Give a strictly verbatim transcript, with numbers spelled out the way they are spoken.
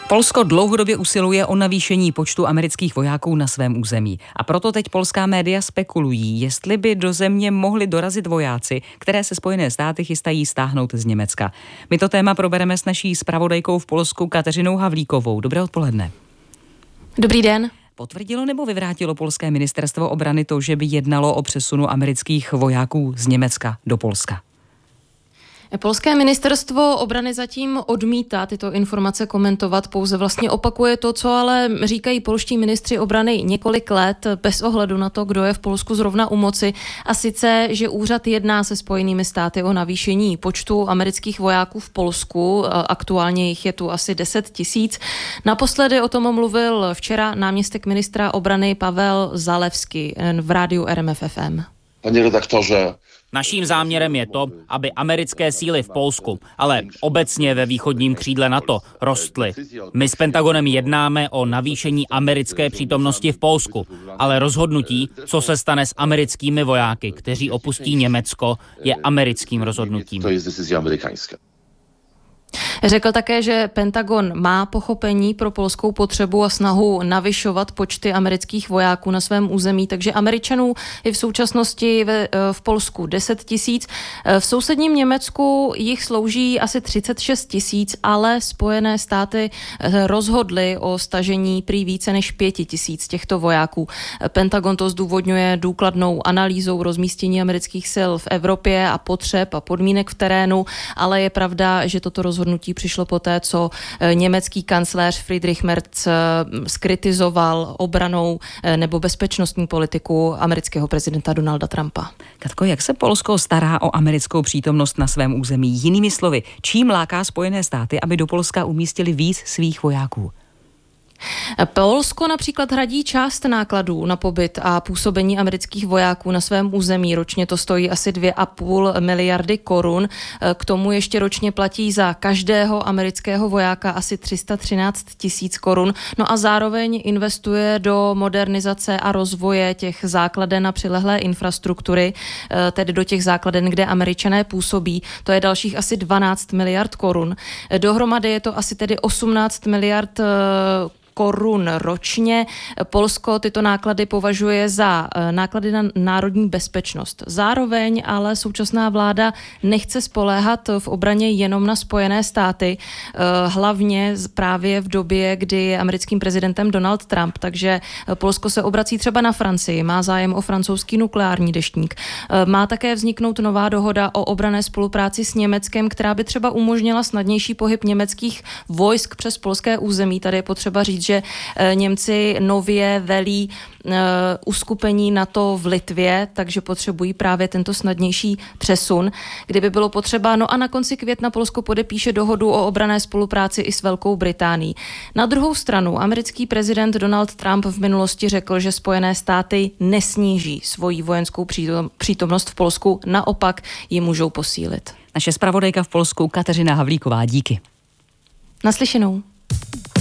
Polsko dlouhodobě usiluje o navýšení počtu amerických vojáků na svém území. A proto teď polská média spekulují, jestli by do země mohli dorazit vojáci, které se Spojené státy chystají stáhnout z Německa. My to téma probereme s naší zpravodajkou v Polsku Kateřinou Havlíkovou. Dobré odpoledne. Dobrý den. Potvrdilo nebo vyvrátilo polské ministerstvo obrany to, že by jednalo o přesunu amerických vojáků z Německa do Polska? Polské ministerstvo obrany zatím odmítá tyto informace komentovat, pouze vlastně opakuje to, co ale říkají polští ministři obrany několik let bez ohledu na to, kdo je v Polsku zrovna u moci, a sice, že úřad jedná se Spojenými státy o navýšení počtu amerických vojáků v Polsku, aktuálně jich je tu asi deset tisíc. Naposledy o tom mluvil včera náměstek ministra obrany Pavel Zalewski v rádiu R M F F M. Panie redaktorze, naším záměrem je to, aby americké síly v Polsku, ale obecně ve východním křídle NATO, rostly. My s Pentagonem jednáme o navýšení americké přítomnosti v Polsku, ale rozhodnutí, co se stane s americkými vojáky, kteří opustí Německo, je americkým rozhodnutím. To je decyzja amerykańska. Řekl také, že Pentagon má pochopení pro polskou potřebu a snahu navyšovat počty amerických vojáků na svém území, takže Američanů je v současnosti v, v Polsku deset tisíc. V sousedním Německu jich slouží asi třicet šest tisíc, ale Spojené státy rozhodly o stažení prý více než pět tisíc těchto vojáků. Pentagon to zdůvodňuje důkladnou analýzou rozmístění amerických sil v Evropě a potřeb a podmínek v terénu, ale je pravda, že toto rozhodnutí přišlo poté, co německý kancléř Friedrich Merz skritizoval obranou nebo bezpečnostní politiku amerického prezidenta Donalda Trumpa. Katko, jak se Polsko stará o americkou přítomnost na svém území? Jinými slovy, čím láká Spojené státy, aby do Polska umístili víc svých vojáků? Polsko například hradí část nákladů na pobyt a působení amerických vojáků na svém území. Ročně to stojí asi dvě a půl miliardy korun. K tomu ještě ročně platí za každého amerického vojáka asi tři sta třináct tisíc korun. No a zároveň investuje do modernizace a rozvoje těch základen a přilehlé infrastruktury, tedy do těch základen, kde Američané působí. To je dalších asi dvanáct miliard korun. Dohromady je to asi tedy osmnáct miliard korun ročně. Polsko tyto náklady považuje za náklady na národní bezpečnost. Zároveň ale současná vláda nechce spoléhat v obraně jenom na Spojené státy, hlavně právě v době, kdy je americkým prezidentem Donald Trump, takže Polsko se obrací třeba na Francii, má zájem o francouzský nukleární deštník. Má také vzniknout nová dohoda o obranné spolupráci s Německem, která by třeba umožnila snadnější pohyb německých vojsk přes polské území. Tady je potřeba říct, že Němci nově velí uh, uskupení NATO v Litvě, takže potřebují právě tento snadnější přesun, kdyby bylo potřeba. No a na konci května Polsko podepíše dohodu o obranné spolupráci i s Velkou Británií. Na druhou stranu americký prezident Donald Trump v minulosti řekl, že Spojené státy nesníží svoji vojenskou přítomnost v Polsku, naopak ji můžou posílit. Naše zpravodajka v Polsku Kateřina Havlíková, díky. Naslyšenou.